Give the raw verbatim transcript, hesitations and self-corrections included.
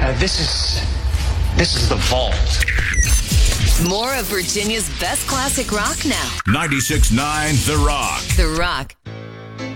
Uh, this is this is the vault. More of Virginia's best classic rock now. ninety-six point nine The Rock. The Rock.